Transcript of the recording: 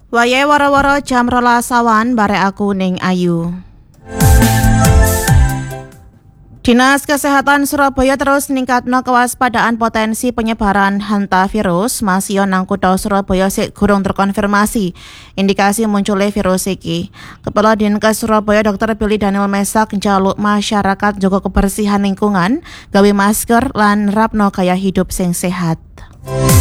Wayahe wara-wara jam 12 awan barek aku ning Ayu. Dinas Kesehatan Surabaya terus ningkatno kewaspadaan potensi penyebaran hantavirus masih nang kutha Surabaya sik gurung terkonfirmasi indikasi munculnya virus iki. Kepala Dinkes Surabaya Dr. Billy Daniel Mesak njaluk masyarakat jaga kebersihan lingkungan, gawe masker lan nerapno gaya hidup sing sehat.